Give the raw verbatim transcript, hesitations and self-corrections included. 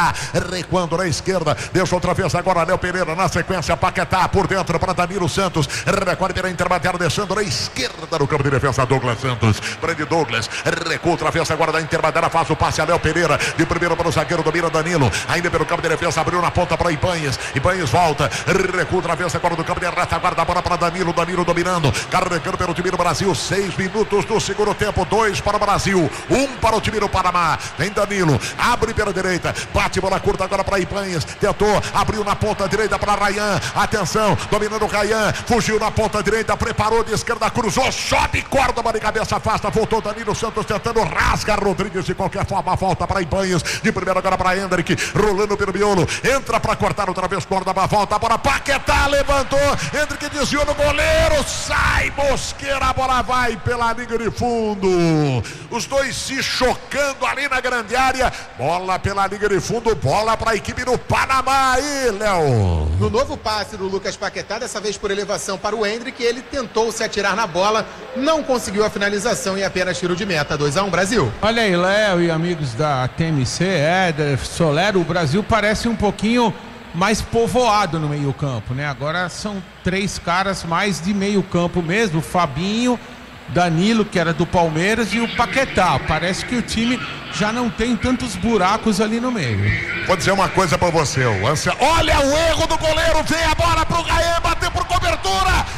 recuando na esquerda, deixa outra vez agora Léo Pereira, na sequência Paquetá por dentro para Danilo Santos, recorre pela intermediária, deixando na esquerda no campo de defesa Douglas Santos, prende Douglas, recua outra vez agora da intermediária, faz o passe a Léo Pereira, de primeiro para o zagueiro, domina Danilo, ainda pelo campo de defesa, abriu na ponta para Ibanhes, Ibanhes volta, recua outra vez agora do campo de retaguarda, bola para Danilo, Danilo dominando, carregando pelo time do Brasil, seis minutos do segundo tempo, dois para o Brasil, um para o time do Panamá, vem Danilo, abre pela direita, bate bola curta agora para Ibanhes, tentou, abriu na ponta direita para Rayan, atenção, dominando o Rayan, fugiu na ponta direita, preparou de esquerda, cruzou, sobe, corda, de cabeça, afasta, voltou Danilo Santos tentando, rasga Rodrigues de qualquer forma, volta para Ibanhes, de primeiro agora para Hendrick, rolando pelo miolo, entra para cortar outra vez, corda, volta para Paquetá, levantou, Hendrick desviou no goleiro, sai Mosqueira, a bola vai pela linha de fundo, os dois se chocando ali na grande área, bola pela linha de fundo, bola para a equipe do Panamá aí, Léo. No novo passe do Lucas Paquetá, dessa vez por elevação para o Hendrick, ele tentou se atirar na bola, não conseguiu a finalização e apenas tiro de meta, dois a um Brasil. Olha aí, Léo e amigos da T M C, Éder, Solero, o Brasil parece um pouquinho mais povoado no meio campo, né? Agora são três caras mais de meio campo mesmo, Fabinho, Danilo, que era do Palmeiras, e o Paquetá. Parece que o time já não tem tantos buracos ali no meio. Vou dizer uma coisa pra você, o Ansia... Olha o erro do goleiro, vem a bola pro Gaê, bateu por cobertura,